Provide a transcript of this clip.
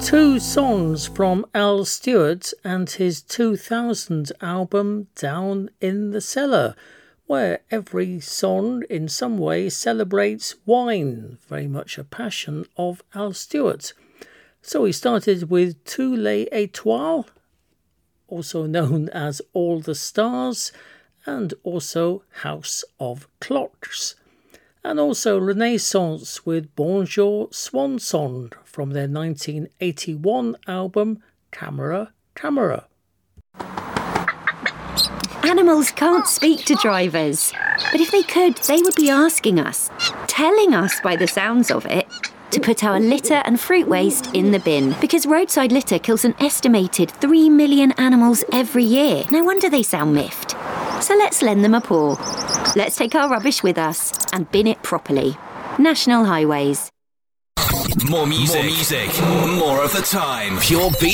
Two songs from Al Stewart and his 2000 album Down in the Cellar, where every song in some way celebrates wine, very much a passion of Al Stewart. So he started with Tous les Étoiles, also known as All the Stars, and also House of Clocks. And also Renaissance with Bonjour Swan Song from their 1981 album Camera Camera. Animals can't speak to drivers, but if they could, they would be asking us, telling us by the sounds of it, to put our litter and fruit waste in the bin, because roadside litter kills an estimated 3 million animals every year. No wonder they sound miffed. So let's lend them a paw. Let's take our rubbish with us and bin it properly. National Highways. More music, more of the time. Pure Beat